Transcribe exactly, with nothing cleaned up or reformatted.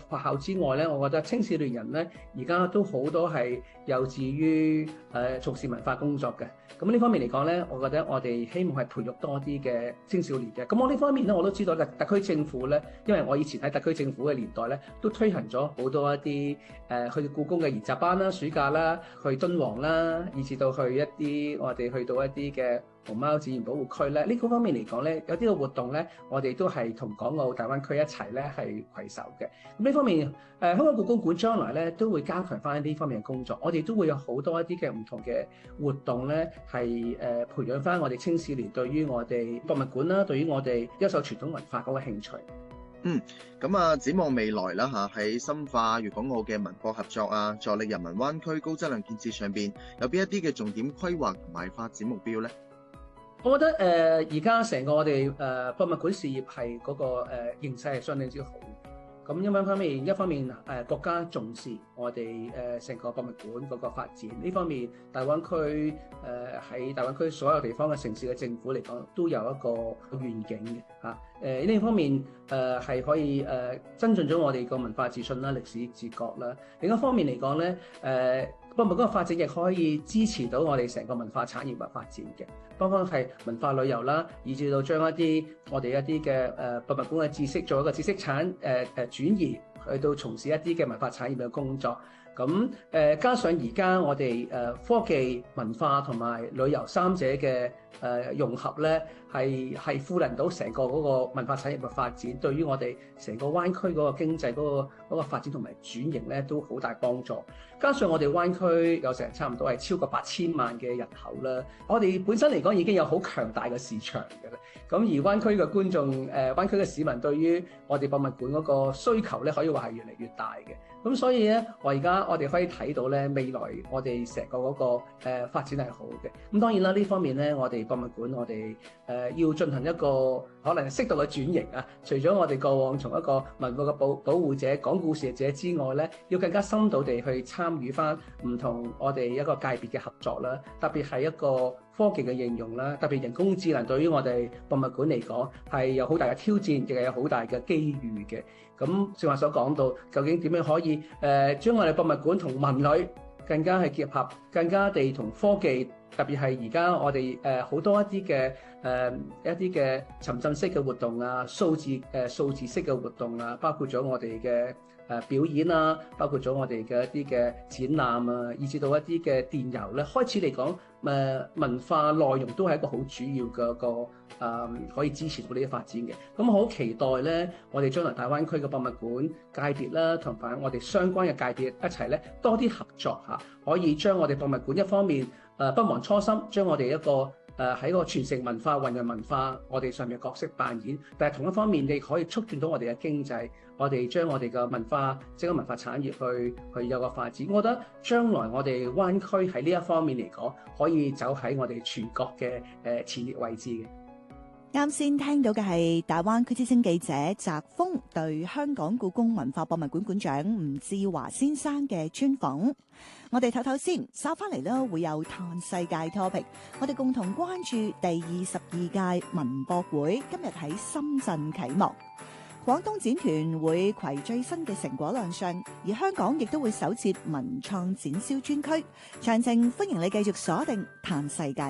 學校之外咧，我覺得青少年人咧而家都好多係有志於誒從事文化工作嘅。咁呢方面嚟講咧，我覺得我哋希望係培育多啲嘅青少年嘅。咁我呢方面咧，我都知道嘅特區政府咧，因為我以前喺特區政府嘅年代咧，都推行咗好多一啲誒去故宮嘅研習班啦、暑假啦、去敦煌啦，以至到去一啲我哋去到一啲嘅熊貓自然保護區咧，呢個方面嚟講咧，有啲嘅活動咧，我哋都係同港澳大灣區一齊咧係攜手嘅。咁呢方面，誒、呃、香港故宮館將來咧都會加強翻呢方面嘅工作，我哋都會有好多一啲嘅唔同嘅活動咧，係誒、呃、培養翻我哋青少年對於我哋博物館啦，對於我哋優秀傳統文化嗰個興趣。 嗯，咁啊，展望未來啦嚇，喺深化粵港澳嘅文博合作啊，助力人民灣區高質量建設上邊，有邊一啲嘅重點規劃同埋發展目標咧？ 我覺得誒而家成個我哋誒、呃、博物館事業係嗰、那個誒、呃、形勢係相當之好。咁一方面，一方面誒、呃、國家重視我哋誒成個博物館嗰個發展，呢方面大灣區誒喺、呃、大灣區所有地方嘅城市嘅政府嚟講，都有一個願景嘅嚇。誒、啊、呢方面誒係、呃、可以誒、呃、增進咗我哋個文化自信啦、歷史自覺啦。另一方面嚟講咧，誒、呃、博物館嘅發展亦可以支持到我哋成個文化產業嘅發展嘅。包括係文化旅遊啦，以至到將一啲我哋一啲嘅誒博物館嘅知識做一個知識產誒誒、呃、轉移，去到從事一啲嘅文化產業嘅工作。咁誒、呃、加上而家我哋誒、呃、科技文化同埋旅遊三者嘅誒、呃、融合咧，係係賦能到成個嗰個文化產業嘅發展，對於我哋成個灣區嗰個經濟嗰、嗰個嗰、嗰個發展同埋轉型咧，都好大幫助。加上我哋灣區有成差唔多係超過八千萬嘅人口啦，我哋本身嚟講已經有好強大嘅市場嘅啦。咁而灣區嘅觀眾誒、呃、灣區嘅市民對於我哋博物館嗰個需求咧，可以話係越嚟越大嘅。咁所以咧，我而家我哋可以睇到咧，未來我哋成個嗰、那個誒、呃、發展係好嘅。咁當然啦，呢方面咧，我哋博物館我哋誒、呃、要進行一個可能適度嘅轉型啊。除咗我哋過往從一個文化嘅保保護者、講故事者之外咧，要更加深度地去參與翻唔同我哋一個界別嘅合作啦。特別係一個科技嘅應用啦，特別人工智能對於我哋博物館嚟講係有好大嘅挑戰，亦係有好大嘅機遇嘅。咁正話所講到，究竟點樣可以誒、呃、將我哋博物館同文旅更加係結合，更加地同科技，特別係而家我哋誒好多一啲嘅誒一啲嘅沉浸式嘅活動啊，數字誒、呃、數字式嘅活動啊，包括咗我哋嘅誒表演啊，包括咗我哋嘅一啲嘅展覽啊，以至到一啲嘅電郵咧，開始嚟講誒文化內容都係一個好主要嘅一個誒、呃、可以支持到呢啲發展嘅。咁好期待咧，我哋將來大灣區嘅博物館界別啦，同埋我哋相關嘅界別一齊咧多啲合作嚇，可以將我哋博物館一方面誒、呃、不忘初心，將我哋一個誒喺個傳承文化、弘揚文化，我哋上面嘅角色扮演。但係同一方面，你可以促進到我哋嘅經濟，我哋將我哋嘅文化、整個文化產業去去有個發展。我覺得將來我哋灣區喺呢一方面嚟講，可以走喺我哋全國嘅誒前列位置嘅。 啱先聽到嘅係大灣區之聲記者澤峰對香港故宮文化博物館館長吳志華先生嘅專訪。我哋唞唞先，稍翻嚟呢會有嘆世界 topic， 我哋共同關注第二十二屆文博會今日喺深圳啟幕。廣東展團會攜最新嘅成果亮相，而香港亦都會首設文創展銷專區。詳情歡迎你繼續鎖定嘆世界。